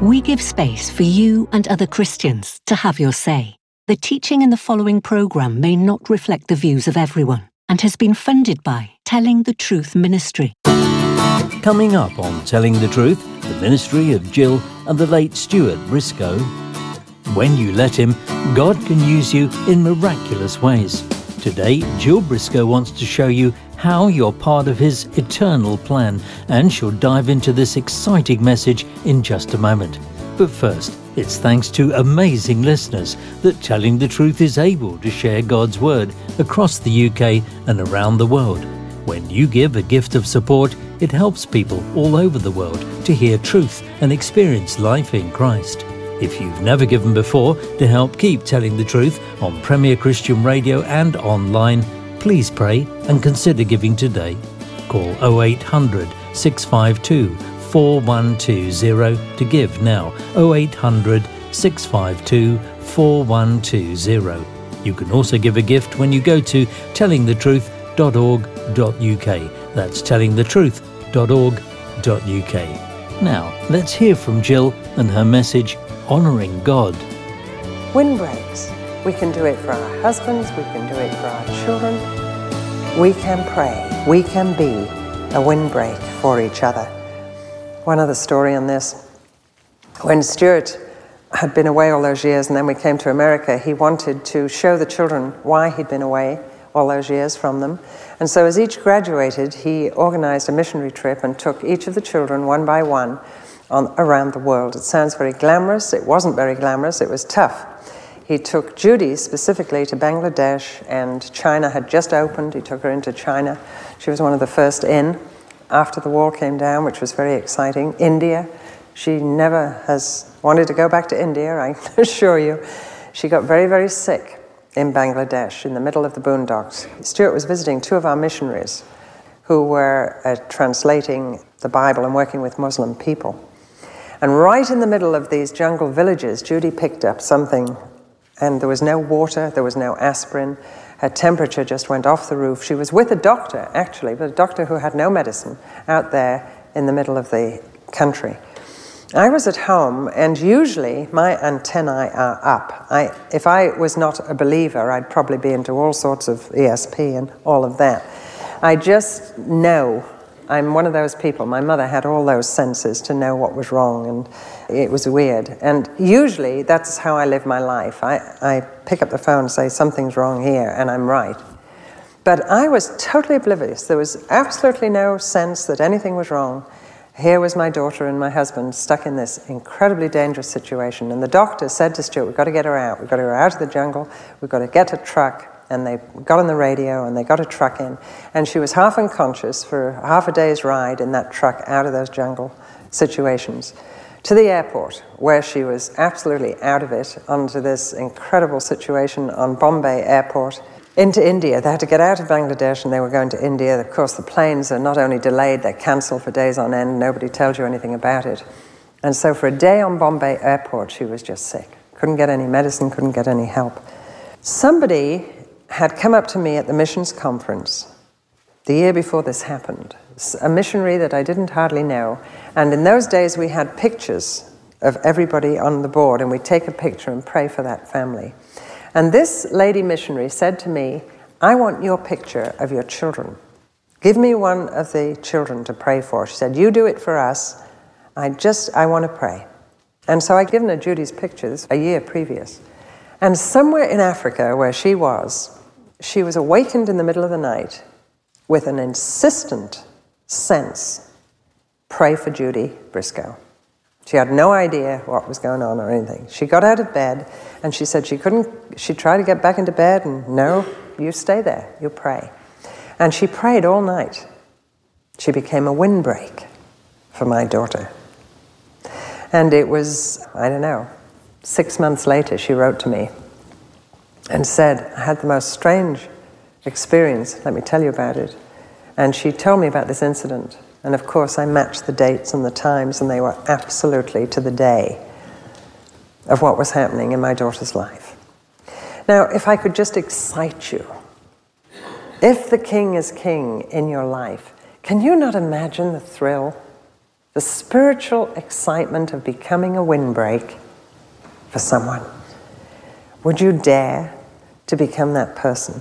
We give space for you and other Christians to have your say. The teaching in the following programme may not reflect the views of everyone and has been funded by Telling the Truth Ministry. Coming up on Telling the Truth, the ministry of Jill and the late Stuart Briscoe. When you let him, God can use you in miraculous ways. Today, Jill Briscoe wants to show you how you're part of his eternal plan, and she'll dive into this exciting message in just a moment. But first, it's thanks to amazing listeners that Telling the Truth is able to share God's Word across the UK and around the world. When you give a gift of support, it helps people all over the world to hear truth and experience life in Christ. If you've never given before, to help keep Telling the Truth on Premier Christian Radio and online, please pray and consider giving today. Call 0800 652 4120 to give now. 0800 652 4120. You can also give a gift when you go to tellingthetruth.org.uk. That's tellingthetruth.org.uk. Now, let's hear from Jill and her message, Honouring God. Windbreaks. We can do it for our husbands, we can do it for our children. We can pray. We can be a windbreak for each other. One other story on this. When Stuart had been away all those years and then we came to America, he wanted to show the children why he'd been away all those years from them. And so as each graduated, he organized a missionary trip and took each of the children one by one around the world. It sounds very glamorous. It wasn't very glamorous. It was tough. He took Judy specifically to Bangladesh, and China had just opened. He took her into China. She was one of the first in after the wall came down, which was very exciting. India. She never has wanted to go back to India, I assure you. She got very, very sick in Bangladesh in the middle of the boondocks. Stuart was visiting two of our missionaries who were translating the Bible and working with Muslim people. And right in the middle of these jungle villages, Judy picked up something, and there was no water, there was no aspirin. Her temperature just went off the roof. She was with a doctor, actually, but a doctor who had no medicine out there in the middle of the country. I was at home, and usually my antennae are up. If I was not a believer, I'd probably be into all sorts of ESP and all of that. I just know. I'm one of those people. My mother had all those senses to know what was wrong, and it was weird. And usually that's how I live my life. I pick up the phone and say, something's wrong here, and I'm right. But I was totally oblivious. There was absolutely no sense that anything was wrong. Here was my daughter and my husband stuck in this incredibly dangerous situation. And the doctor said to Stuart, we've got to get her out. We've got to get her out of the jungle. We've got to get a truck. And they got on the radio and they got a truck in. And she was half unconscious for half a day's ride in that truck out of those jungle situations to the airport, where she was absolutely out of it, onto this incredible situation on Bombay Airport, into India. They had to get out of Bangladesh and they were going to India. Of course, the planes are not only delayed, they're cancelled for days on end. Nobody tells you anything about it. And so for a day on Bombay Airport, she was just sick. Couldn't get any medicine, couldn't get any help. Somebody had come up to me at the missions conference the year before this happened, a missionary that I didn't hardly know. And in those days, we had pictures of everybody on the board, and we'd take a picture and pray for that family. And this lady missionary said to me, I want your picture of your children. Give me one of the children to pray for. She said, you do it for us. I want to pray. And so I'd given her Judy's pictures a year previous. And somewhere in Africa where she was awakened in the middle of the night with an insistent sense, pray for Judy Briscoe. She had no idea what was going on or anything. She got out of bed and she said she tried to get back into bed, and no, you stay there, you pray. And she prayed all night. She became a windbreak for my daughter. And it was, 6 months later, she wrote to me and said, I had the most strange experience, let me tell you about it. And she told me about this incident. And of course, I matched the dates and the times, and they were absolutely to the day of what was happening in my daughter's life. Now, if I could just excite you, if the King is king in your life, can you not imagine the thrill The spiritual excitement of becoming a windbreak for someone. Would you dare to become that person?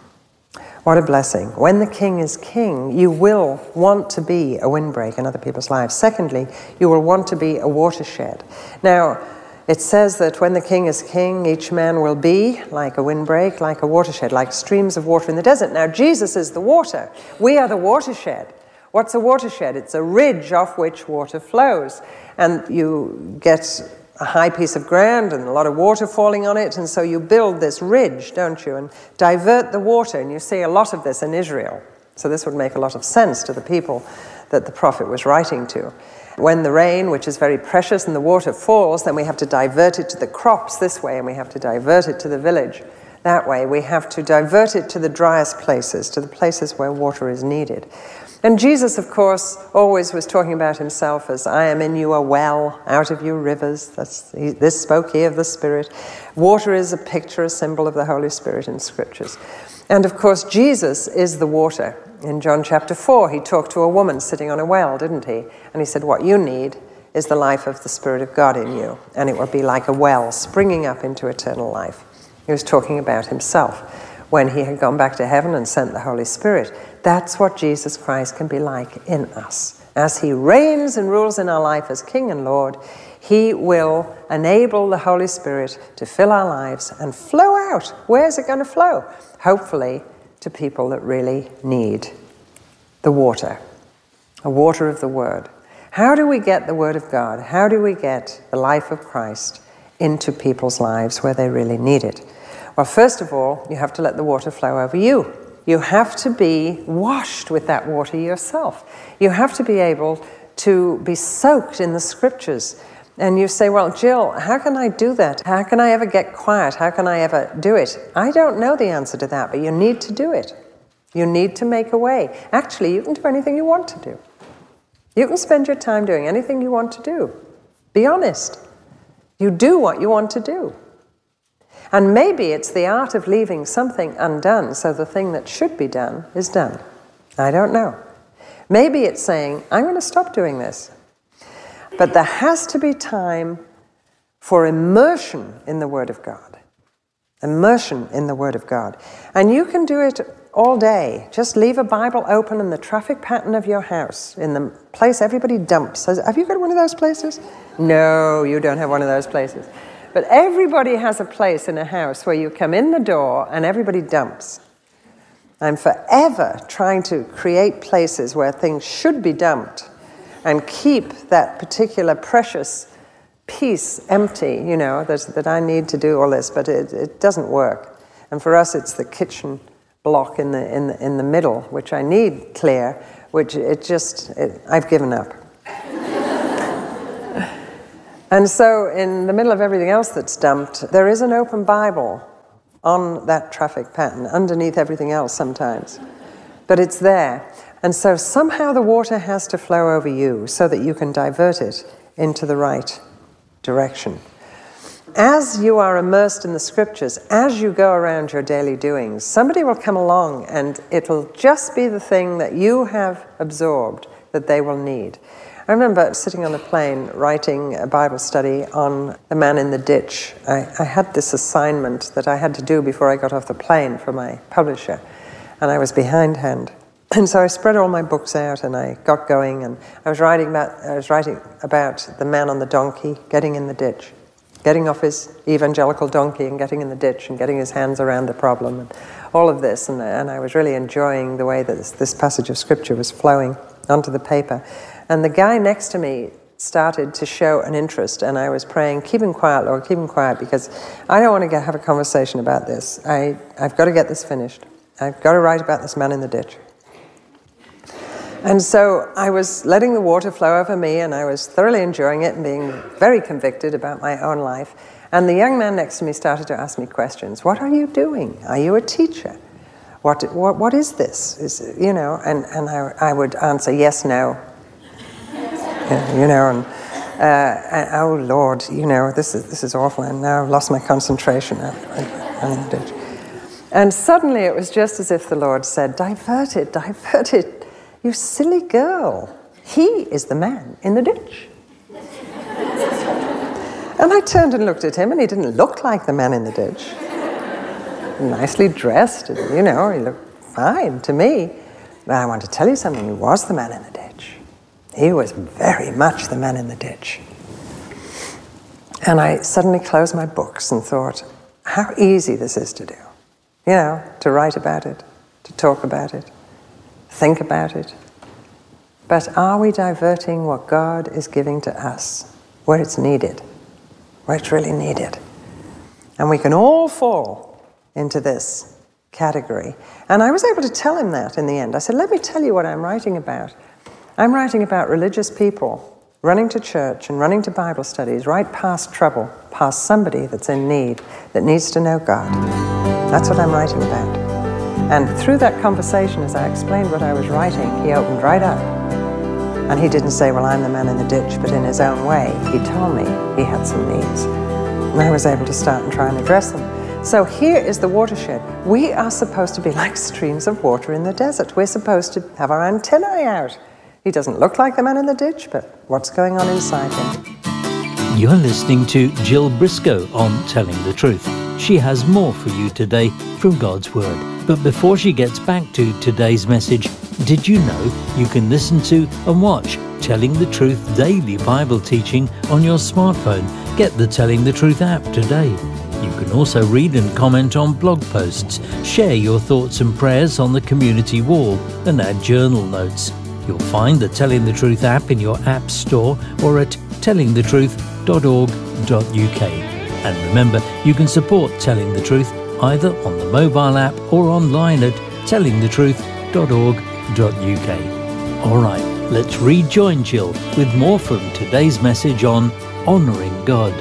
What a blessing. When the King is king, you will want to be a windbreak in other people's lives. Secondly, you will want to be a watershed. Now, it says that when the King is king, each man will be like a windbreak, like a watershed, like streams of water in the desert. Now, Jesus is the water. We are the watershed. What's a watershed? It's a ridge off which water flows. And you get a high piece of ground and a lot of water falling on it, and so you build this ridge, don't you, and divert the water, and you see a lot of this in Israel. So this would make a lot of sense to the people that the prophet was writing to. When the rain, which is very precious, and the water falls, then we have to divert it to the crops this way, and we have to divert it to the village that way. We have to divert it to the driest places, to the places where water is needed. And Jesus, of course, always was talking about himself as, I am in you a well, out of you rivers. This spoke he of the Spirit. Water is a picture, a symbol of the Holy Spirit in Scriptures. And of course, Jesus is the water. In John chapter 4, he talked to a woman sitting on a well, didn't he? And he said, what you need is the life of the Spirit of God in you. And it will be like a well springing up into eternal life. He was talking about himself when he had gone back to heaven and sent the Holy Spirit. That's what Jesus Christ can be like in us. As he reigns and rules in our life as King and Lord, he will enable the Holy Spirit to fill our lives and flow out. Where's it going to flow? Hopefully to people that really need the water, a water of the Word. How do we get the Word of God? How do we get the life of Christ into people's lives where they really need it? Well, first of all, you have to let the water flow over you. You have to be washed with that water yourself. You have to be able to be soaked in the Scriptures. And you say, well, Jill, how can I do that? How can I ever get quiet? How can I ever do it? I don't know the answer to that, but you need to do it. You need to make a way. Actually, you can do anything you want to do. You can spend your time doing anything you want to do. Be honest. You do what you want to do. And maybe it's the art of leaving something undone so the thing that should be done is done. I don't know. Maybe it's saying, I'm going to stop doing this. But there has to be time for immersion in the Word of God. Immersion in the Word of God. And you can do it all day. Just leave a Bible open in the traffic pattern of your house, in the place everybody dumps. Have you got one of those places? No, you don't have one of those places. But everybody has a place in a house where you come in the door and everybody dumps. I'm forever trying to create places where things should be dumped and keep that particular precious piece empty, you know, that I need to do all this, but it doesn't work. And for us, it's the kitchen block in the middle, which I need clear, which I've given up. And so in the middle of everything else that's dumped, there is an open Bible on that traffic pattern, underneath everything else sometimes. But it's there. And so somehow the water has to flow over you so that you can divert it into the right direction. As you are immersed in the Scriptures, as you go around your daily doings, somebody will come along and it'll just be the thing that you have absorbed that they will need. I remember sitting on a plane writing a Bible study on the man in the ditch. I had this assignment that I had to do before I got off the plane for my publisher, and I was behindhand. And so I spread all my books out and I got going, and I was writing about the man on the donkey getting in the ditch, getting off his evangelical donkey and getting in the ditch and getting his hands around the problem and all of this. And I was really enjoying the way that this passage of Scripture was flowing onto the paper. And the guy next to me started to show an interest, and I was praying, keep him quiet, Lord, keep him quiet, because I don't want to have a conversation about this. I've got to get this finished. I've got to write about this man in the ditch. And so I was letting the water flow over me, and I was thoroughly enjoying it and being very convicted about my own life. And the young man next to me started to ask me questions. What are you doing? Are you a teacher? What is this? And I would answer yes, no. Oh Lord, this is awful, and now I've lost my concentration. And suddenly it was just as if the Lord said, divert it, you silly girl. He is the man in the ditch. And I turned and looked at him, and he didn't look like the man in the ditch. Nicely dressed, and, he looked fine to me. But I want to tell you something, he was the man in the ditch. He was very much the man in the ditch. And I suddenly closed my books and thought, how easy this is to do. To write about it, to talk about it, think about it. But are we diverting what God is giving to us where it's needed, where it's really needed? And we can all fall into this category. And I was able to tell him that in the end. I said, let me tell you what I'm writing about. I'm writing about religious people running to church and running to Bible studies right past trouble, past somebody that's in need, that needs to know God. That's what I'm writing about. And through that conversation, as I explained what I was writing, he opened right up. And he didn't say, well, I'm the man in the ditch, but in his own way, he told me he had some needs. And I was able to start and try and address them. So here is the watershed. We are supposed to be like streams of water in the desert. We're supposed to have our antennae out. He doesn't look like the man in the ditch, but what's going on inside him? You're listening to Jill Briscoe on Telling the Truth. She has more for you today from God's Word. But before she gets back to today's message, did you know you can listen to and watch Telling the Truth daily Bible teaching on your smartphone? Get the Telling the Truth app today. You can also read and comment on blog posts, share your thoughts and prayers on the community wall, and add journal notes. You'll find the Telling the Truth app in your app store or at tellingthetruth.org.uk. And remember, you can support Telling the Truth either on the mobile app or online at tellingthetruth.org.uk. All right, let's rejoin Jill with more from today's message on honouring God.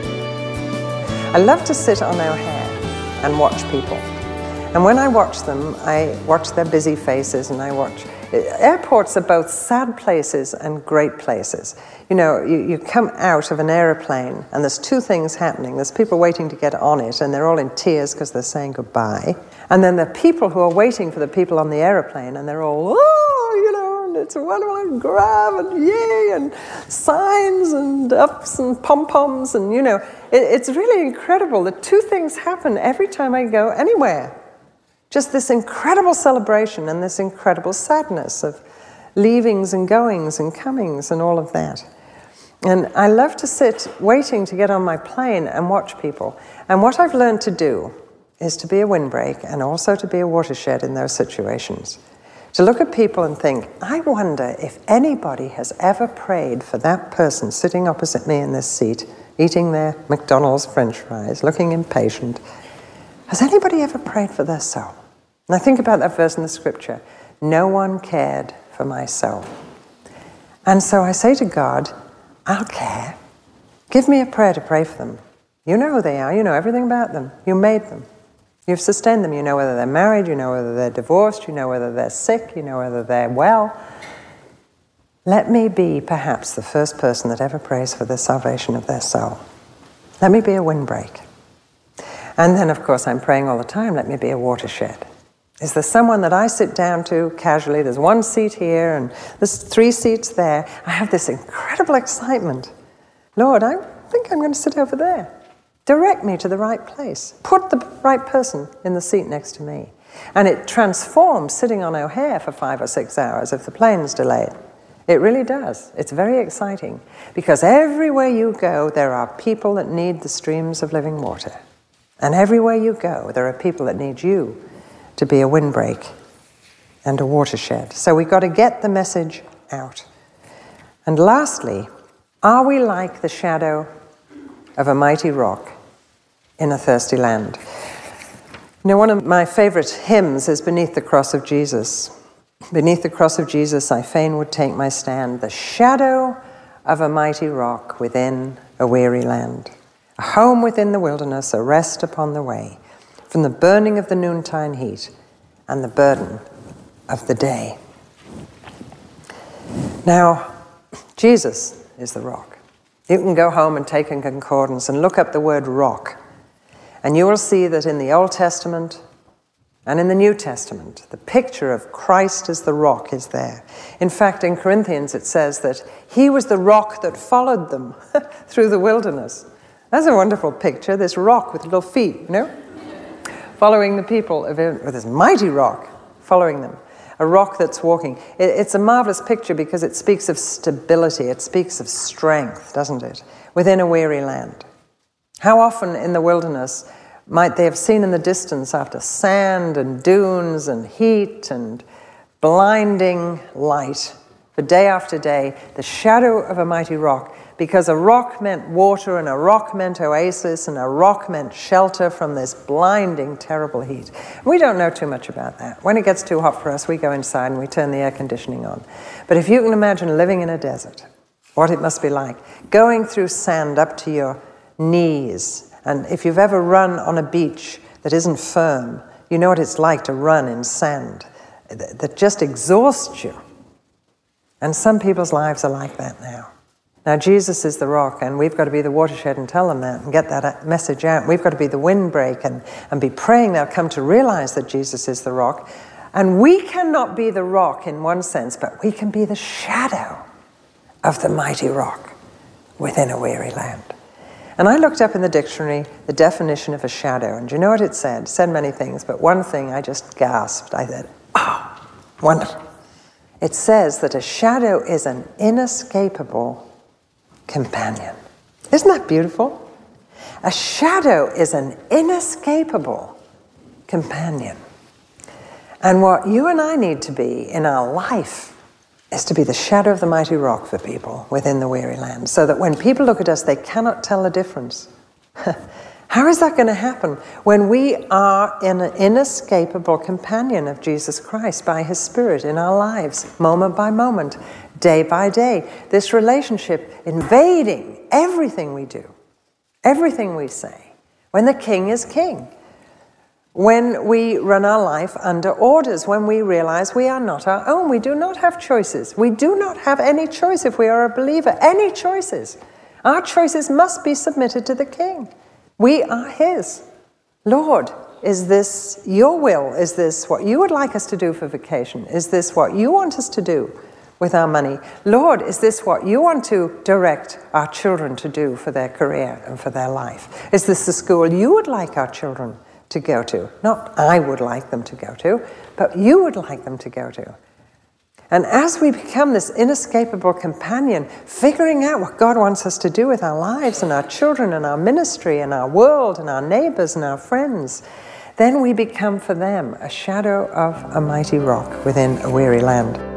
I love to sit on O'Hare and watch people. And when I watch them, I watch their busy faces, and I watch... Airports are both sad places and great places. You come out of an aeroplane and there's two things happening. There's people waiting to get on it, and they're all in tears because they're saying goodbye. And then there are people who are waiting for the people on the aeroplane, and they're all, and it's a wonderful grab, and yay, and signs, and ups, and pom-poms, and, it's really incredible. The two things happen every time I go anywhere. Just this incredible celebration and this incredible sadness of leavings and goings and comings and all of that. And I love to sit waiting to get on my plane and watch people. And what I've learned to do is to be a windbreak and also to be a watershed in those situations. To look at people and think, I wonder if anybody has ever prayed for that person sitting opposite me in this seat, eating their McDonald's French fries, looking impatient. Has anybody ever prayed for their soul? And I think about that verse in the scripture, no one cared for my soul. And so I say to God, I'll care. Give me a prayer to pray for them. You know who they are. You know everything about them. You made them. You've sustained them. You know whether they're married. You know whether they're divorced. You know whether they're sick. You know whether they're well. Let me be perhaps the first person that ever prays for the salvation of their soul. Let me be a windbreak. And then, of course, I'm praying all the time, let me be a watershed. Is there someone that I sit down to casually? There's one seat here and there's 3 seats there. I have this incredible excitement. Lord, I think I'm going to sit over there. Direct me to the right place. Put the right person in the seat next to me. And it transforms sitting on O'Hare for 5 or 6 hours if the plane's delayed. It really does. It's very exciting because everywhere you go, there are people that need the streams of living water. And everywhere you go, there are people that need you to be a windbreak and a watershed. So we've got to get the message out. And lastly, are we like the shadow of a mighty rock in a thirsty land? One of my favorite hymns is Beneath the Cross of Jesus. Beneath the cross of Jesus, I fain would take my stand, the shadow of a mighty rock within a weary land. A home within the wilderness, a rest upon the way, from the burning of the noontime heat and the burden of the day. Now, Jesus is the rock. You can go home and take a concordance and look up the word rock, and you will see that in the Old Testament, And in the New Testament, the picture of Christ as the rock is there. In fact, in Corinthians it says that he was the rock that followed them through the wilderness. That's a wonderful picture, this rock with little feet, you know? Following the people, with this mighty rock following them. A rock that's walking. It's a marvelous picture because it speaks of stability. It speaks of strength, doesn't it? Within a weary land. How often in the wilderness might they have seen in the distance, after sand and dunes and heat and blinding light, for day after day, the shadow of a mighty rock, because a rock meant water and a rock meant oasis and a rock meant shelter from this blinding, terrible heat. We don't know too much about that. When it gets too hot for us, we go inside and we turn the air conditioning on. But if you can imagine living in a desert, what it must be like, going through sand up to your knees. And if you've ever run on a beach that isn't firm, you know what it's like to run in sand that just exhausts you. And some people's lives are like that now. Now, Jesus is the rock, and we've got to be the watershed and tell them that and get that message out. We've got to be the windbreak and be praying they'll come to realize that Jesus is the rock. And we cannot be the rock in one sense, but we can be the shadow of the mighty rock within a weary land. And I looked up in the dictionary the definition of a shadow, and do you know what it said? It said many things, but one thing I just gasped. I said, oh, wonderful. It says that a shadow is an inescapable companion. Isn't that beautiful? A shadow is an inescapable companion. And what you and I need to be in our life is to be the shadow of the mighty rock for people within the weary land, so that when people look at us, they cannot tell the difference. How is that going to happen when we are an inescapable companion of Jesus Christ by his Spirit in our lives, moment by moment, day by day? This relationship invading everything we do, everything we say, when the King is King. When we run our life under orders, when we realize we are not our own, we do not have choices. We do not have any choice if we are a believer, any choices. Our choices must be submitted to the King. We are his. Lord, is this your will? Is this what you would like us to do for vacation? Is this what you want us to do with our money? Lord, is this what you want to direct our children to do for their career and for their life? Is this the school you would like our children to go to? Not I would like them to go to, but you would like them to go to. And as we become this inescapable companion, figuring out what God wants us to do with our lives and our children and our ministry and our world and our neighbors and our friends, then we become for them a shadow of a mighty rock within a weary land.